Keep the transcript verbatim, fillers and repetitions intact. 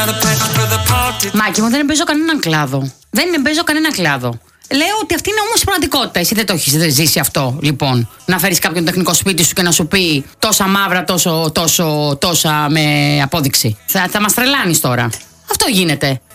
Μάκη μου, δεν παίζω κανέναν κλάδο. Δεν παίζω κανένα κλάδο. Λέω ότι αυτή είναι όμως η πραγματικότητα. Εσύ δεν το έχεις ζήσει αυτό, λοιπόν. Να φέρεις κάποιον τεχνικό σπίτι σου και να σου πει τόσα μαύρα, τόσο, τόσο, τόσα με απόδειξη. Θα, θα μας τρελάνεις τώρα. Αυτό γίνεται.